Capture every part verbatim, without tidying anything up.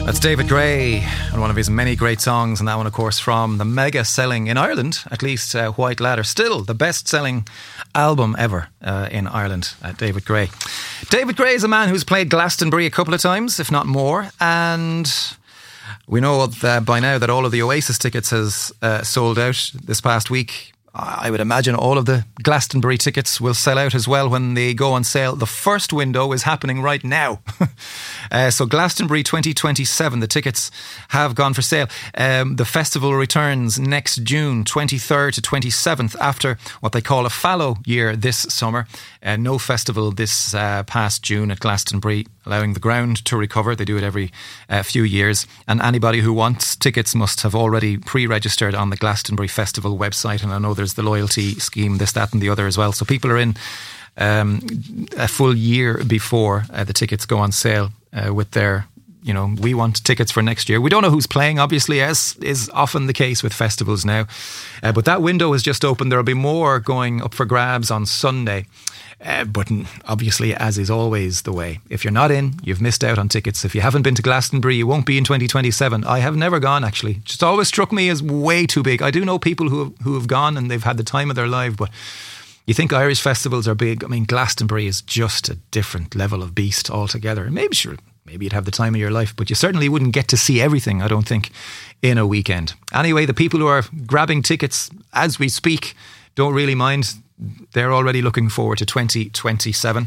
That's David Gray and one of his many great songs, and that one of course from the mega selling in Ireland, at least uh, White Ladder, still the best selling album ever uh, in Ireland, uh, David Gray. David Gray is a man who's played Glastonbury a couple of times, if not more, and we know that by now that all of the Oasis tickets has uh, sold out this past week. I would imagine all of the Glastonbury tickets will sell out as well when they go on sale. The first window is happening right now. uh, so Glastonbury twenty twenty-seven, the tickets have gone for sale. Um, the festival returns next June twenty-third to twenty-seventh after what they call a fallow year this summer. Uh, no festival this uh, past June at Glastonbury, allowing the ground to recover. They do it every uh, few years. And anybody who wants tickets must have already pre-registered on the Glastonbury Festival website. And I know there's the loyalty scheme, this, that and the other as well. So people are in um, a full year before uh, the tickets go on sale uh, with their, you know, we want tickets for next year. We don't know who's playing, obviously, as is often the case with festivals now. Uh, but that window has just opened. There will be more going up for grabs on Sunday. Uh, but obviously, as is always the way, if you're not in, you've missed out on tickets. If you haven't been to Glastonbury, you won't be in twenty twenty-seven. I have never gone, actually. It's always struck me as way too big. I do know people who have, who have gone and they've had the time of their life, but you think Irish festivals are big. I mean, Glastonbury is just a different level of beast altogether. Maybe, sure, maybe you'd have the time of your life, but you certainly wouldn't get to see everything, I don't think, in a weekend. Anyway, the people who are grabbing tickets as we speak don't really mind. They're already looking forward to twenty twenty-seven.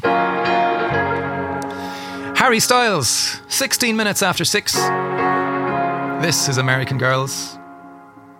Harry Styles, sixteen minutes after six. This is American Girls.